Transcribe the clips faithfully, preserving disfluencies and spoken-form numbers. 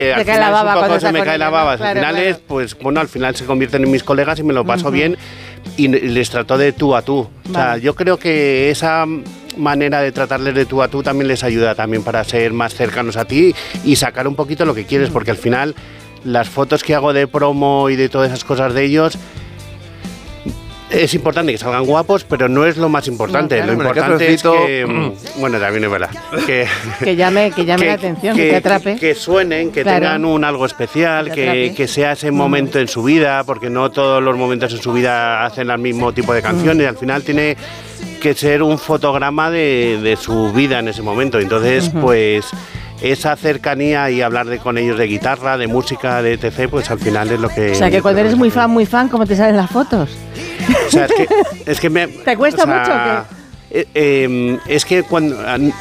Eh, al cae la baba un poco cuando se me está cae la con baba. ellos, Al claro, final claro. es, pues bueno, al final se convierten en mis colegas y me lo paso Ujú. bien y, y les trato de tú a tú. Vale. O sea, yo creo que esa manera de tratarles de tú a tú también les ayuda también para ser más cercanos a ti y sacar un poquito lo que quieres, porque al final las fotos que hago de promo y de todas esas cosas de ellos, es importante que salgan guapos, pero no es lo más importante. No, claro. Lo En el caso importante de es Fito, que... Bueno, también es verdad. Que, Que llame, que llame la atención, que, te atrape. Que, que suenen, que Claro. tengan un algo especial, Que te que, atrape. que sea ese momento en su vida, porque no todos los momentos en su vida hacen el mismo tipo de canciones. Al final tiene que ser un fotograma de, de su vida en ese momento. Entonces, pues... esa cercanía y hablar de, con ellos de guitarra, de música, de etcétera, pues al final es lo que... O sea, que cuando eres muy fan, muy fan, ¿cómo te salen las fotos? O sea, es que, es que me... ¿Te cuesta o sea, mucho o eh, eh, es que cuando...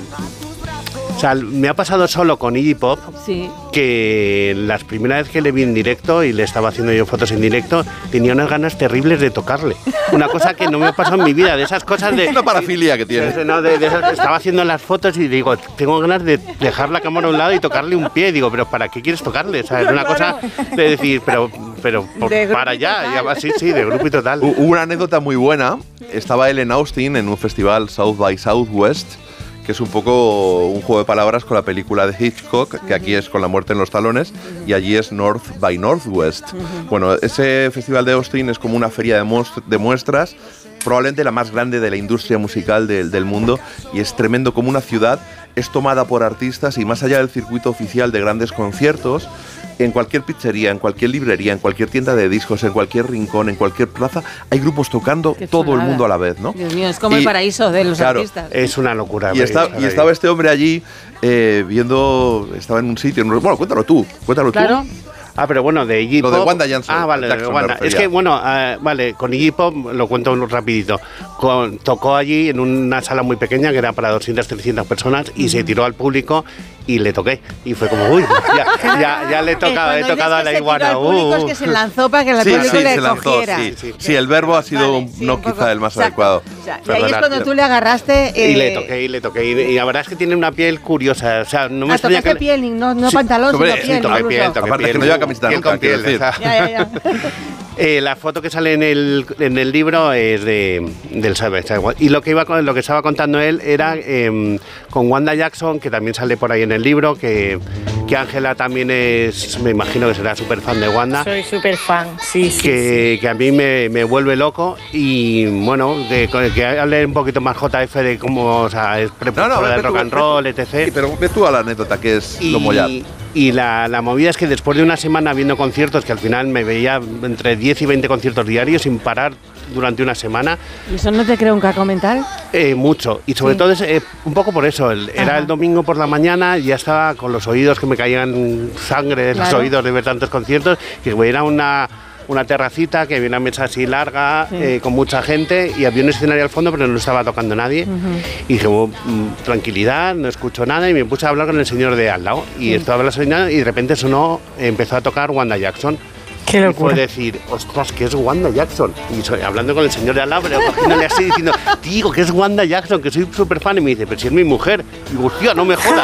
O sea, me ha pasado solo con Iggy Pop Sí. que las primeras veces que le vi en directo y le estaba haciendo yo fotos en directo, tenía unas ganas terribles de tocarle. Una cosa que no me ha pasado en mi vida, de esas cosas de... Una parafilia que tiene. No, de, de esas- estaba haciendo las fotos y digo, tengo ganas de dejar la cámara a un lado y tocarle un pie. Digo, pero ¿para qué quieres tocarle? O sea, es una cosa de decir, pero, pero por- De para grupo allá. total. Y además, sí, sí, de grupo y total. Hubo una anécdota muy buena. Estaba él en Austin en un festival South by Southwest, que es un poco un juego de palabras con la película de Hitchcock, que aquí es Con la muerte en los talones, y allí es North by Northwest. Bueno, ese festival de Austin es como una feria de, muest- de muestras, probablemente la más grande de la industria musical del, del mundo, y es tremendo como una ciudad es tomada por artistas y más allá del circuito oficial de grandes conciertos, en cualquier pizzería, en cualquier librería, en cualquier tienda de discos, en cualquier rincón, en cualquier plaza, hay grupos tocando Qué todo el chulada. mundo a la vez, ¿no? Dios mío, es como Y- el paraíso de los claro, artistas. Es una locura. Y, está- estar y ahí. estaba este hombre allí eh, viendo, estaba en un sitio, en un- bueno, cuéntalo tú, cuéntalo Claro. tú. Ah, pero bueno, de Iggy Lo Pop... de Wanda Jackson, Ah, vale, Jackson de me Wanda. refería. Es que, bueno, eh, vale, con Iggy Pop, lo cuento rapidito, con- tocó allí en una sala muy pequeña, que era para doscientas, trescientas personas, y se tiró al público y le toqué. Y fue como, uy, ya, ya, ya le he tocado, he tocado a la iguana. El público es uh, que se lanzó para que el Sí, público sí, le se lanzó, cogiera. sí, sí. sí, el verbo ha sido Vale, sí, no un poco. quizá el más Exacto. adecuado. O sea, y ahí es Perdonad. cuando tú le agarraste... Y eh, le toqué, y le toqué. Y, y la verdad es que tiene una piel curiosa. O sea, no me Ah, extraña tocaste que... piel, no, no Sí, pantalón, hombre, sino sí, piel. toqué incluso. piel, toqué Aparte piel, que no lleva camiseta piel nunca, con piel, quiero decir. o sea, Ya, ya, ya. Eh, la foto que sale en el, en el libro es de, del South y lo que iba con, lo que estaba contando él era eh, con Wanda Jackson, que también sale por ahí en el libro, que que Ángela también es, me imagino que será súper fan de Wanda, Soy súper fan, sí, sí. que, que a mí me, me vuelve loco y bueno, de, que hable un poquito más J F de cómo, o sea, es precursora ve del tú, rock and ve- roll, Sí, etcétera. pero ve tú a la anécdota, que es Y, lo mollar. y la, la movida es que después de una semana viendo conciertos, que al final me veía entre diez y veinte conciertos diarios sin parar durante una semana, ¿Y eso no te crea un caco mental? eh, mucho. Y sobre Sí. todo es, eh, un poco por eso. El- era Ajá. el domingo por la mañana y ya estaba con los oídos que me caían sangre de los Claro. oídos de ver tantos conciertos, que era una... una terracita, que había una mesa así larga, Sí. eh, con mucha gente, y había un escenario al fondo, pero no estaba tocando nadie. Y dije, oh, mm, tranquilidad, no escucho nada, y me puse a hablar con el señor de al lado. Y estaba hablando y de repente sonó, empezó a tocar Wanda Jackson. Qué Y fue locura. decir, ostras, que es Wanda Jackson. Y soy, hablando con el señor de al lado, pero cogiéndole así, diciendo, digo, que es Wanda Jackson, que soy súper fan. Y me dice, pero si es mi mujer. Y digo, hostia, no me jodas.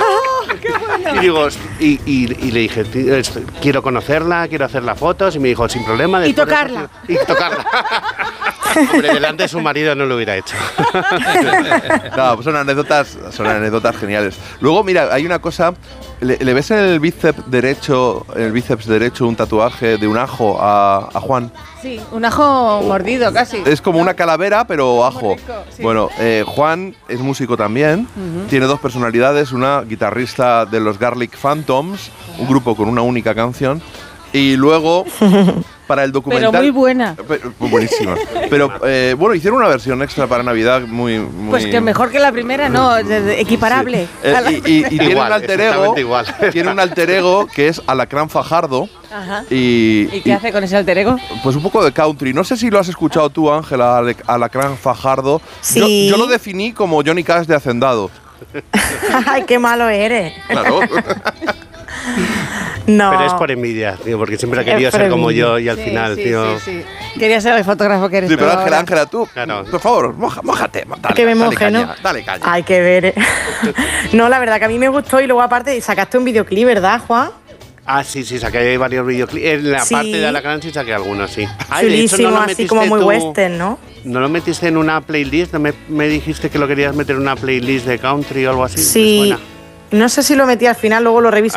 Y digo, y, y- y le dije, "Tío, esto- quiero conocerla, quiero hacer las fotos. Y me dijo, sin problema. Y después de- tocarla. Y tocarla. Hombre, delante de su marido no lo hubiera hecho. No, pues son anécdotas, son anécdotas geniales. Luego, mira, hay una cosa. ¿Le, le ves en el bíceps derecho, en el bíceps derecho, un tatuaje de un ajo a, a Juan? Sí, un ajo mordido casi. Es como una calavera, pero ajo. rico, sí. Bueno, eh, Juan es músico también. Tiene dos personalidades, una guitarrista de los Garlic Phantoms, un grupo con una única canción. Y luego, para el documental... Pero muy buena. Pero- buenísima. Pero eh, bueno, hicieron una versión extra para Navidad muy... muy Pues que mejor que la primera, no, de- de- equiparable. Sí. Eh, A la- y, y- y tiene Igual, un alter ego, exactamente igual. tiene un alter ego que es Alacrán Fajardo. Ajá. Y, ¿Y qué hace con ese alter ego? Pues un poco de country. No sé si lo has escuchado tú, Ángela, Ale- Alacrán Fajardo. Sí. Yo, yo lo definí como Johnny Cash de Hacendado. Ay, qué malo eres. Claro. No. Pero es por envidia, tío, porque siempre ha Es querido por ser como envidia. yo y al Sí, final, sí, tío. sí, sí. Quería ser el fotógrafo que eres Sí, tú pero Ángela, ahora. Ángela, tú, Claro. por favor, moja, mójate. Dale, Que me dale moje, caña, ¿no? Dale caña. Hay que ver. No, la verdad que a mí me gustó y luego aparte sacaste un videoclip, ¿verdad, Juan? Ah, sí, sí, saqué varios videoclips. En la Sí. parte de Alacrán sí saqué algunos, sí. Ay, de hecho, Chulísimo, no lo así metiste como muy tú- western, ¿no? ¿No lo metiste en una playlist? ¿No me, me dijiste que lo querías meter en una playlist de country o algo así? ¿Me Sí. suena? No sé si lo metí al final, luego lo reviso.